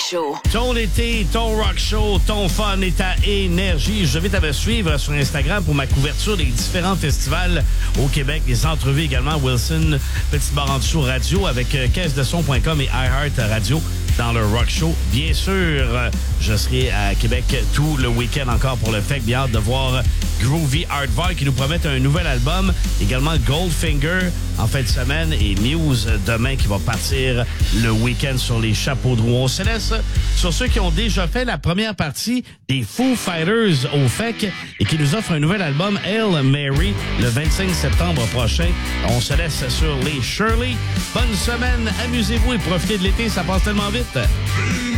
Show. Ton été, ton rock show, ton fun et ta énergie. Je vais te suivre sur Instagram pour ma couverture des différents festivals au Québec. Les entrevues également, Wilson, Petite Barre en dessous radio avec caisse-de-son.com et iHeart Radio dans le rock show. Bien sûr, je serai à Québec tout le week-end encore pour le FEC. Bien hâte de voir Groovy Hardvar qui nous promettent un nouvel album. Également Goldfinger en fin de semaine et Muse demain qui va partir le week-end sur les chapeaux de roue. On se laisse sur ceux qui ont déjà fait la première partie des Foo Fighters au FEC et qui nous offrent un nouvel album, Hail Mary, le 25 septembre prochain. On se laisse sur les Shirley. Bonne semaine, amusez-vous et profitez de l'été, ça passe tellement vite.